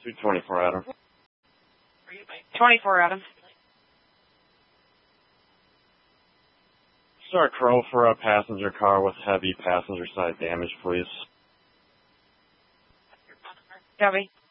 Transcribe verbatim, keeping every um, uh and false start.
two twenty-four, Adam. twenty-four, Adam. Star Crow for a passenger car with heavy passenger side damage, please. Copy.